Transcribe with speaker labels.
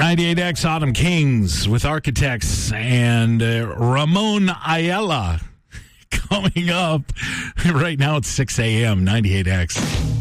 Speaker 1: 98X Autumn Kings with Architects and Ramon Ayala coming up. Right now it's 6 a.m. 98X.